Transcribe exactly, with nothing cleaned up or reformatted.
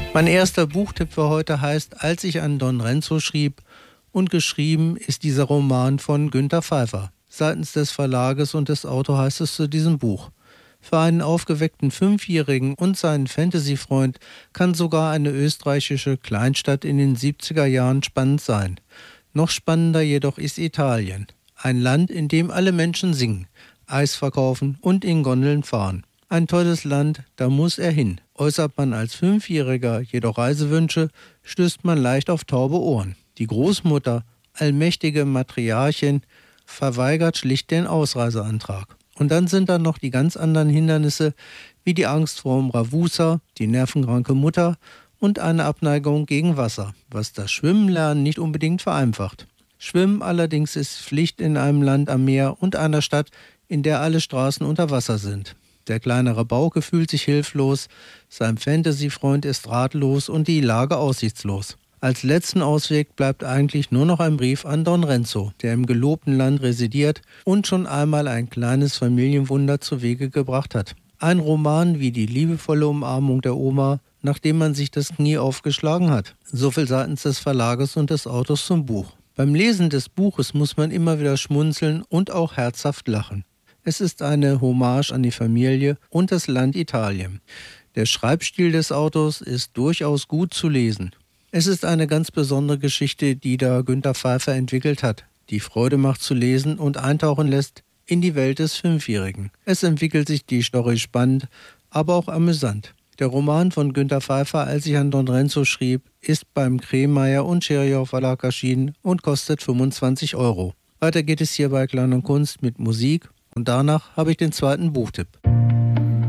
Mein erster Buchtipp für heute heißt Als ich an Don Renzo schrieb, und geschrieben ist dieser Roman von Günter Pfeiffer. Seitens des Verlages und des Autors heißt es zu diesem Buch: Für einen aufgeweckten Fünfjährigen und seinen Fantasy-Freund kann sogar eine österreichische Kleinstadt in den siebziger Jahren spannend sein. Noch spannender jedoch ist Italien. Ein Land, in dem alle Menschen singen, Eis verkaufen und in Gondeln fahren. Ein tolles Land, da muss er hin. Äußert man als Fünfjähriger jedoch Reisewünsche, stößt man leicht auf taube Ohren. Die Großmutter, allmächtige Matriarchin, verweigert schlicht den Ausreiseantrag. Und dann sind da noch die ganz anderen Hindernisse, wie die Angst vor dem Ravusa, die nervenkranke Mutter und eine Abneigung gegen Wasser, was das Schwimmenlernen nicht unbedingt vereinfacht. Schwimmen allerdings ist Pflicht in einem Land am Meer und einer Stadt, in der alle Straßen unter Wasser sind. Der kleine Rabauke fühlt sich hilflos, sein Fantasy-Freund ist ratlos und die Lage aussichtslos. Als letzten Ausweg bleibt eigentlich nur noch ein Brief an Don Renzo, der im gelobten Land residiert und schon einmal ein kleines Familienwunder zu Wege gebracht hat. Ein Roman wie die liebevolle Umarmung der Oma, nachdem man sich das Knie aufgeschlagen hat. So viel seitens des Verlages und des Autors zum Buch. Beim Lesen des Buches muss man immer wieder schmunzeln und auch herzhaft lachen. Es ist eine Hommage an die Familie und das Land Italien. Der Schreibstil des Autors ist durchaus gut zu lesen. Es ist eine ganz besondere Geschichte, die da Günter Pfeiffer entwickelt hat, die Freude macht zu lesen und eintauchen lässt in die Welt des Fünfjährigen. Es entwickelt sich die Story spannend, aber auch amüsant. Der Roman von Günter Pfeiffer, Als ich an Don Renzo schrieb, ist beim Kremeyer und Scheriau Verlag erschienen und kostet fünfundzwanzig Euro. Weiter geht es hier bei Klein und Kunst mit Musik und danach habe ich den zweiten Buchtipp.